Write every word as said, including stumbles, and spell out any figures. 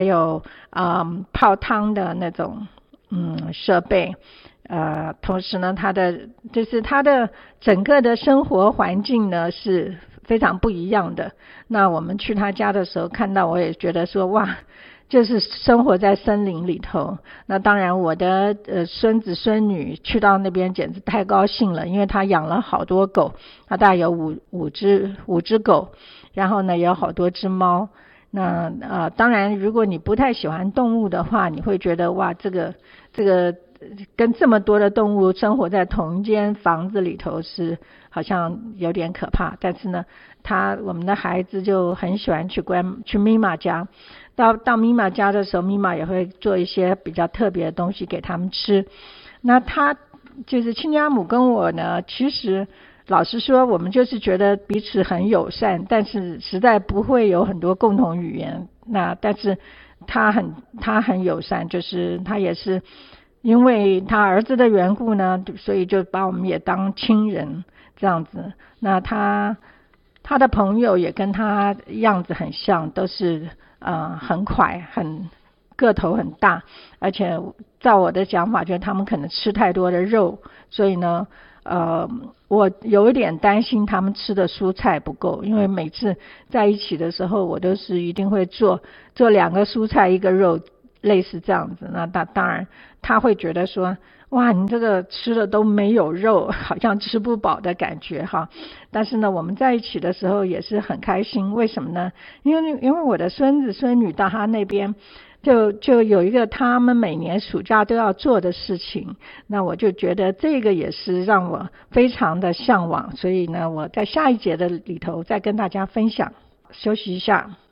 还有嗯泡汤的那种嗯设备。呃，同时呢，它的就是它的整个的生活环境呢是非常不一样的。那我们去他家的时候看到，我也觉得说哇，就是生活在森林里头。那当然我的呃孙子孙女去到那边简直太高兴了，因为他养了好多狗，他大概有五五只五只狗，然后呢也有好多只猫。那呃当然如果你不太喜欢动物的话，你会觉得哇，这个这个跟这么多的动物生活在同一间房子里头是好像有点可怕。但是呢，他我们的孩子就很喜欢去关去咪玛家。到到咪玛家的时候，咪玛也会做一些比较特别的东西给他们吃。那他就是亲家母跟我呢，其实老实说我们就是觉得彼此很友善，但是实在不会有很多共同语言。那但是他很他很友善，就是他也是因为他儿子的缘故呢，所以就把我们也当亲人这样子。那他他的朋友也跟他样子很像，都是呃很快很个头很大，而且照我的讲法，就是他们可能吃太多的肉，所以呢呃我有一点担心他们吃的蔬菜不够，因为每次在一起的时候，我都是一定会做做两个蔬菜一个肉，类似这样子。那他当然他会觉得说哇，你这个吃的都没有肉，好像吃不饱的感觉哈。但是呢，我们在一起的时候也是很开心。为什么呢？因为因为我的孙子孙女到他那边就就有一个他们每年暑假都要做的事情，那我就觉得这个也是让我非常的向往。所以呢，我在下一节的里头再跟大家分享。休息一下。